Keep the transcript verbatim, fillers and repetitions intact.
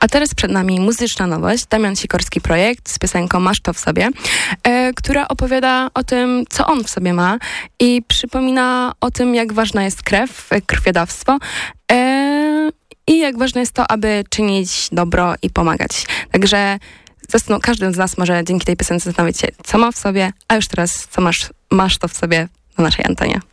A teraz przed nami muzyczna nowość, Damian Sikorski projekt z piosenką Masz to w sobie, e, która opowiada o tym, co on w sobie ma i przypomina o tym, jak ważna jest krew, krwiodawstwo e, i jak ważne jest to, aby czynić dobro i pomagać. Także zastan- każdy z nas może dzięki tej piosence zastanowić się, co ma w sobie, a już teraz, co masz, masz to w sobie na naszej antenie.